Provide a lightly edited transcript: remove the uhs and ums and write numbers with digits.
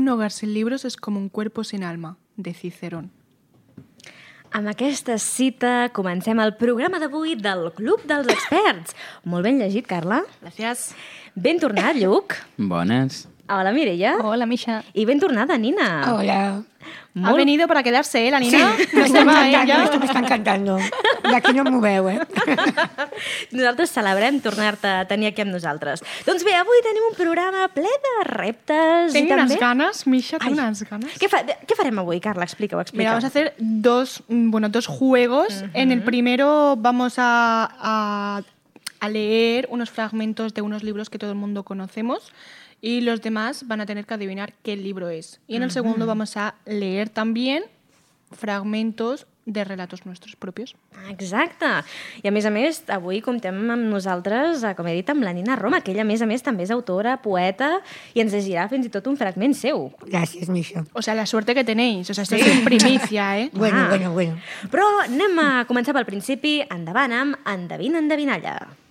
Un hogar sin libros es como un cuerpo sin alma, de Cicerón. Amb aquesta cita comencem el programa d'avui del Club dels Experts. Molt ben llegit, Carla. Gràcies. Ben tornat, Lluc. Bones. Hola, Mireia. Hola, Misha. I ben tornada, Nina. Hola. Ha venido para quedarse, la Nina. Sí, No se va, ella. esto me está encantando. D'aquí no em moveu, Nosaltres celebrem tornar-te a tenir aquí amb nosaltres. Doncs bé, avui tenim un programa ple de reptes Tengo i també... unas ganas, Misha, tengo Ai, unas ganas. Què farem avui, Carla? Explica-ho. Mira, vamos a hacer dos juegos. En el primero vamos a leer unos fragmentos de unos libros que todo el mundo conocemos y los demás van a tener que adivinar qué libro es. Y en el segundo vamos a leer también fragmentos de relatos nuestros propios. Exacte. I a més, avui comptem amb nosaltres, com he dit, amb la Nina Roma, que ella, a més, també és autora, poeta, i ens llegirà fins i tot un fragment seu. Gràcies, Misha. O sea, la suerte que tenéis. O sea, esto es en primicia, ¿eh? Bueno. Però anem a començar pel principi. Endavant amb Endevina, endevinalla.